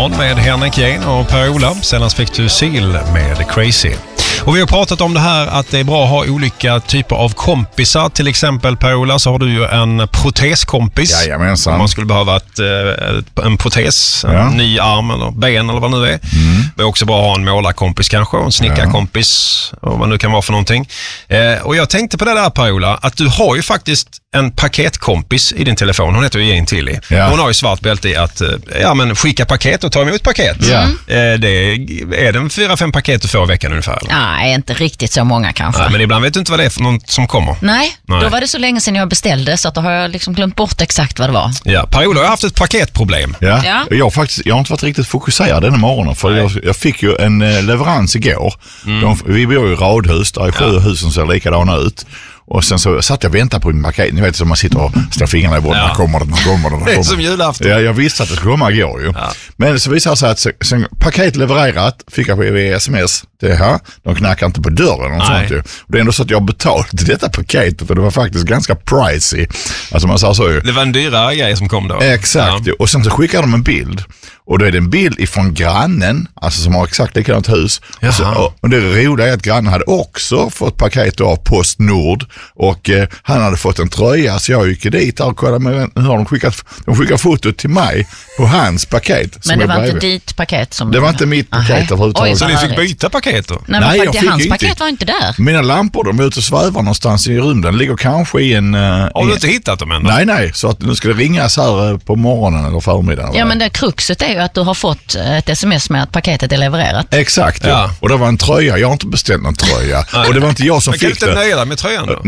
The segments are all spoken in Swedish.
morgon med Henrik Jehn och Per-Ola. Senast fick du Seal med Crazy. Och vi har pratat om det här att det är bra att ha olika typer av kompisar. Till exempel, Per-Ola, så har du ju en proteskompis. Jajamensan. Om man skulle behöva en protes, en ny arm eller ben eller vad det nu är. Det är också bra att ha en målarkompis kanske, och en snickarkompis och vad nu kan vara för någonting. Och jag tänkte på det där, Per-Ola, att du har ju faktiskt en paketkompis i din telefon. Hon heter ju Jane Tilly. Ja. Hon har ju svart bälte i att skicka paket och ta emot paket. Ja. Det är den 4-5 paket du får i veckan ungefär? Eller? Nej, inte riktigt så många kanske. Ja, men ibland vet du inte vad det är för någon som kommer. Nej, då var det så länge sedan jag beställde så att då har jag liksom glömt bort exakt vad det var. Ja, Per-Ola har haft ett paketproblem. Ja. Ja. Jag har inte varit riktigt fokuserad denna morgonen, för jag fick ju en leverans igår. Vi bor i radhus, där är 7 hus som ser likadana ut. Och sen så satt jag och väntade på min paket. Ni vet, som man sitter och slår fingrarna i bordet. När kommer det. Det är som julafton. Ja, jag visste att det skulle komma igår ju. Ja. Men så visade det sig att sen paket levererat, fick jag på sms. Det här, de knackar inte på dörren och sånt ju. Och det är ändå så att jag betalade detta paketet, och det var faktiskt ganska pricey. Alltså man sa så ju. Det var en dyrare grej som kom då. Exakt, och sen så skickar de en bild. Och då är det en bild ifrån grannen, alltså som har exakt likadant hus. Och det roliga är att grannen hade också fått paket av Postnord, och han hade fått en tröja, så jag gick dit och kollade med hur de skickade fotot till mig på hans paket. Men det var inte ditt paket som... Det var inte mitt paket överhuvudtaget. Så ni fick byta paket då? Nej, men hans paket var inte där. Mina lampor, de är ute och svävar någonstans i rymden, ligger kanske i en... Har du inte hittat dem än då? Nej, så att nu ska det ringas här på morgonen eller förmiddagen. Ja, men det kruxet är ju att du har fått ett sms med att paketet är levererat. Exakt, ja. Och det var en tröja. Jag har inte beställt någon tröja. Och det var inte jag som fick det. Men kan du inte nöja dig med tröjan då?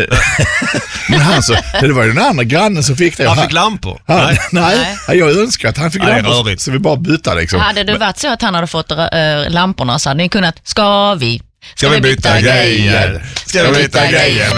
Men det var ju den andra grannen som fick det. Han fick lampor? Nej, jag önskar att han fick lampor. Så vi bara byta liksom. Hade det varit så att han hade fått lamporna, så hade ni kunnat, ska vi byta grejer? Ska vi byta grejer?